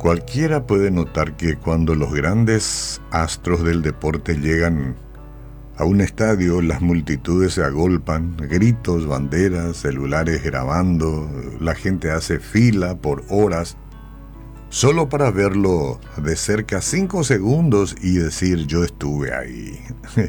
Cualquiera puede notar que cuando los grandes astros del deporte llegan a un estadio, las multitudes se agolpan, gritos, banderas, celulares grabando, la gente hace fila por horas, solo para verlo de cerca 5 segundos y decir yo estuve ahí.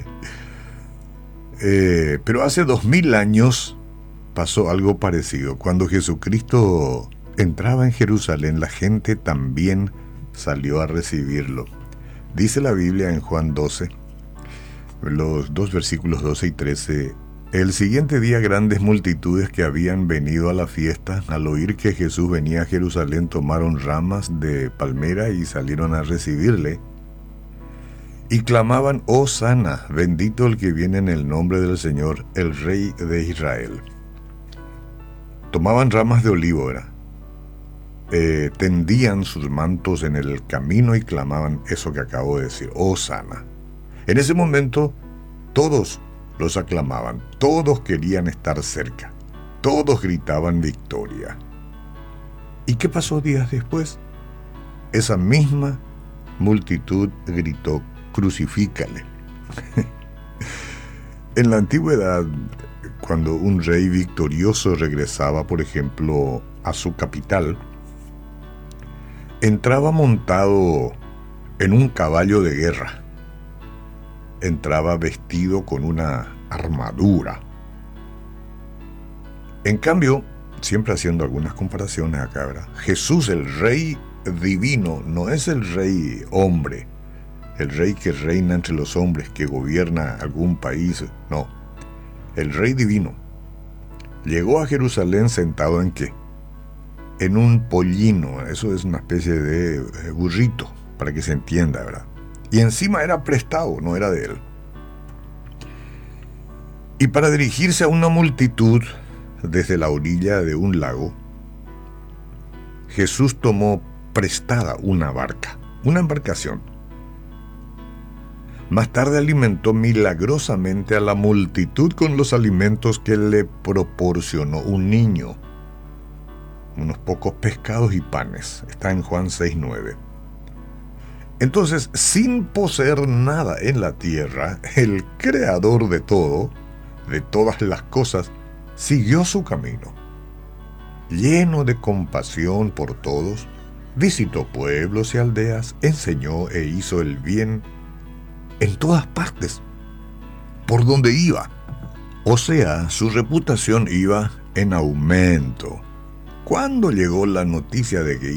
Pero hace 2000 años pasó algo parecido. Cuando Jesucristo entraba en Jerusalén, la gente también salió a recibirlo. Dice la Biblia en Juan 12, los 2 versículos 12 y 13, el siguiente día grandes multitudes que habían venido a la fiesta, al oír que Jesús venía a Jerusalén, tomaron ramas de palmera y salieron a recibirle. Y clamaban, Hosana, bendito el que viene en el nombre del Señor, el Rey de Israel. Tomaban ramas de olivo, tendían sus mantos en el camino y clamaban eso que acabo de decir, Hosana. En ese momento, todos los aclamaban, todos querían estar cerca, todos gritaban victoria. ¿Y qué pasó días después? Esa misma multitud gritó, crucifícale. En la antigüedad, cuando un rey victorioso regresaba, por ejemplo, a su capital, entraba montado en un caballo de guerra. Entraba vestido con una armadura. En cambio, siempre haciendo algunas comparaciones acá, ¿verdad? Jesús, el rey divino, no es el rey hombre, el rey que reina entre los hombres, que gobierna algún país, no. El rey divino llegó a Jerusalén sentado ¿en qué? En un pollino, eso es una especie de burrito, para que se entienda, ¿verdad? Y encima era prestado, no era de él. Y para dirigirse a una multitud desde la orilla de un lago, Jesús tomó prestada una barca, una embarcación. Más tarde alimentó milagrosamente a la multitud con los alimentos que le proporcionó un niño. Unos pocos pescados y panes. Está en Juan 6:9. Entonces, sin poseer nada en la tierra, el creador de todo, de todas las cosas, siguió su camino. Lleno de compasión por todos, visitó pueblos y aldeas, enseñó e hizo el bien en todas partes, por donde iba. O sea, su reputación iba en aumento. Cuando llegó la noticia de que